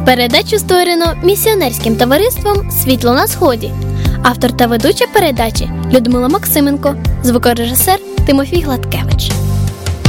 Передачу створено місіонерським товариством «Світло на сході». Автор та ведуча передачі Людмила Максименко, звукорежисер Тимофій Гладкевич.